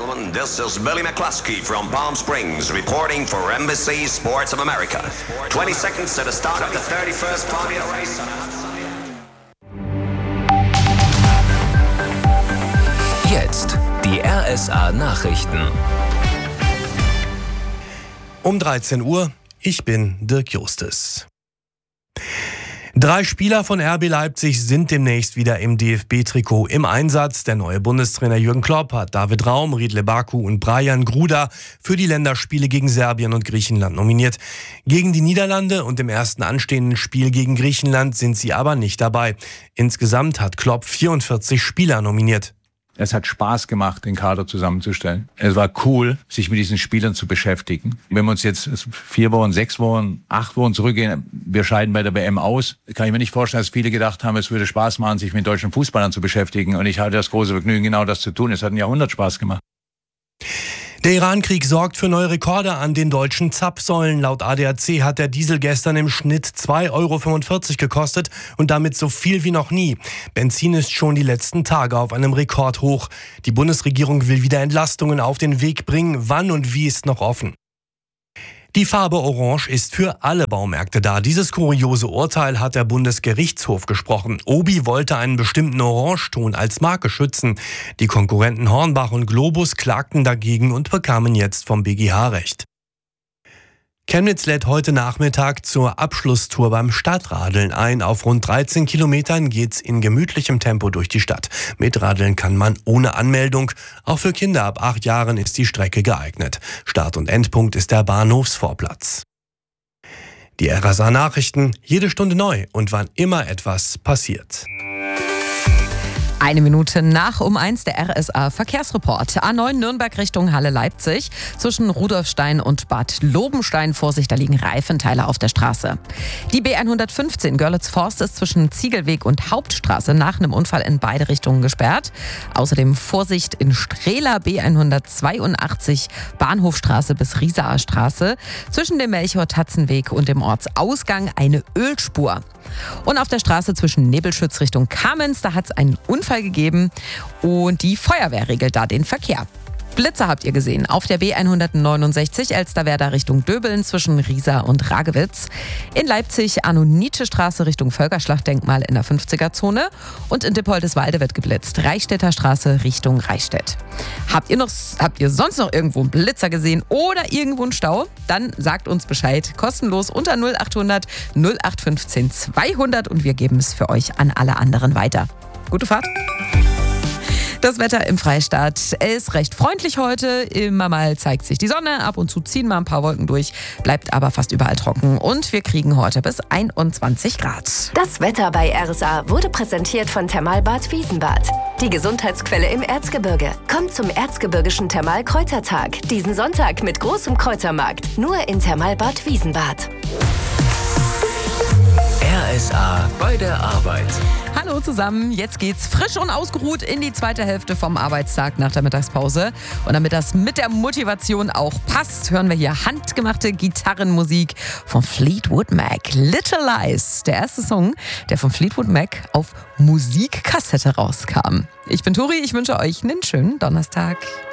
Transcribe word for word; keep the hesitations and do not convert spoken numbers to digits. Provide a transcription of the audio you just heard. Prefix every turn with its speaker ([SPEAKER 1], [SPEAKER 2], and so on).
[SPEAKER 1] gentlemen, this is Billy McCluskey from Palm Springs reporting for Embassy Sports of America. twenty seconds to the start of the thirty-first Formula Race.
[SPEAKER 2] Jetzt die R S A Nachrichten.
[SPEAKER 3] Um dreizehn Uhr, ich bin Dirk Justus. Drei Spieler von R B Leipzig sind demnächst wieder im D F B-Trikot im Einsatz. Der neue Bundestrainer Jürgen Klopp hat David Raum, Riedle Baku und Brajan Gruda für die Länderspiele gegen Serbien und Griechenland nominiert. Gegen die Niederlande und im ersten anstehenden Spiel gegen Griechenland sind sie aber nicht dabei. Insgesamt hat Klopp vierundvierzig Spieler nominiert.
[SPEAKER 4] Es hat Spaß gemacht, den Kader zusammenzustellen. Es war cool, sich mit diesen Spielern zu beschäftigen. Wenn wir uns jetzt vier Wochen, sechs Wochen, acht Wochen zurückgehen, wir scheiden bei der W M aus, kann ich mir nicht vorstellen, dass viele gedacht haben, es würde Spaß machen, sich mit deutschen Fußballern zu beschäftigen. Und ich hatte das große Vergnügen, genau das zu tun. Es hat ein Jahrhundert Spaß gemacht.
[SPEAKER 3] Der Iran-Krieg sorgt für neue Rekorde an den deutschen Zapfsäulen. Laut A D A C hat der Diesel gestern im Schnitt zwei Euro fünfundvierzig gekostet und damit so viel wie noch nie. Benzin ist schon die letzten Tage auf einem Rekordhoch. Die Bundesregierung will wieder Entlastungen auf den Weg bringen. Wann und wie ist noch offen. Die Farbe Orange ist für alle Baumärkte da. Dieses kuriose Urteil hat der Bundesgerichtshof gesprochen. Obi wollte einen bestimmten Orangeton als Marke schützen. Die Konkurrenten Hornbach und Globus klagten dagegen und bekamen jetzt vom B G H Recht. Chemnitz lädt heute Nachmittag zur Abschlusstour beim Stadtradeln ein. Auf rund dreizehn Kilometern geht's in gemütlichem Tempo durch die Stadt. Mitradeln kann man ohne Anmeldung. Auch für Kinder ab acht Jahren ist die Strecke geeignet. Start- und Endpunkt ist der Bahnhofsvorplatz. Die R S A Nachrichten, jede Stunde neu und wann immer etwas passiert.
[SPEAKER 5] Eine Minute nach um eins der R S A Verkehrsreport. A neun Nürnberg Richtung Halle Leipzig. Zwischen Rudolfstein und Bad Lobenstein, Vorsicht, da liegen Reifenteile auf der Straße. Die B hundertfünfzehn Görlitz-Forst ist zwischen Ziegelweg und Hauptstraße nach einem Unfall in beide Richtungen gesperrt. Außerdem Vorsicht in Strehla, B hundertzweiundachtzig Bahnhofstraße bis Riesaer Straße. Zwischen dem Melchior-Tatzenweg und dem Ortsausgang eine Ölspur. Und auf der Straße zwischen Nebelschütz Richtung Kamenz, da hat es einen Unfall gegeben und die Feuerwehr regelt da den Verkehr. Blitzer habt ihr gesehen auf der B hundertneunundsechzig Elsterwerda Richtung Döbeln zwischen Riesa und Ragewitz. In Leipzig Anno-Nietzsche-Straße Richtung Völkerschlachtdenkmal in der fünfziger-Zone. Und in Dippoldeswalde wird geblitzt. Reichstätter Straße Richtung Reichstätt. Habt ihr, noch, habt ihr sonst noch irgendwo einen Blitzer gesehen oder irgendwo einen Stau? Dann sagt uns Bescheid. Kostenlos unter null achthundert null acht fünfzehn zweihundert und wir geben es für euch an alle anderen weiter. Gute Fahrt! Das Wetter im Freistaat ist recht freundlich heute. Immer mal zeigt sich die Sonne, ab und zu ziehen mal ein paar Wolken durch, bleibt aber fast überall trocken. Und wir kriegen heute bis einundzwanzig Grad.
[SPEAKER 6] Das Wetter bei R S A wurde präsentiert von Thermalbad Wiesenbad. Die Gesundheitsquelle im Erzgebirge. Kommt zum Erzgebirgischen Thermalkräutertag. Diesen Sonntag mit großem Kräutermarkt. Nur in Thermalbad Wiesenbad.
[SPEAKER 2] R S A bei der Arbeit.
[SPEAKER 5] Hallo zusammen, jetzt geht's frisch und ausgeruht in die zweite Hälfte vom Arbeitstag nach der Mittagspause. Und damit das mit der Motivation auch passt, hören wir hier handgemachte Gitarrenmusik von Fleetwood Mac. Little Lies, der erste Song, der von Fleetwood Mac auf Musikkassette rauskam. Ich bin Tori, ich wünsche euch einen schönen Donnerstag.